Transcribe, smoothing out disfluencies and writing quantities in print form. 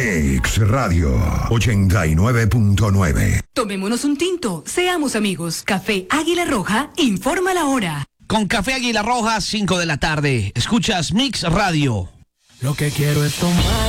Mix Radio 89.9. Tomémonos un tinto, seamos amigos. Café Águila Roja informa la hora. Con Café Águila Roja, 5 de la tarde. Escuchas Mix Radio. Lo que quiero es tomar.